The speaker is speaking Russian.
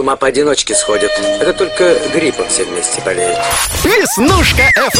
с ума поодиночке сходят. Это только гриппом все вместе болеют. Веснушка ФМ.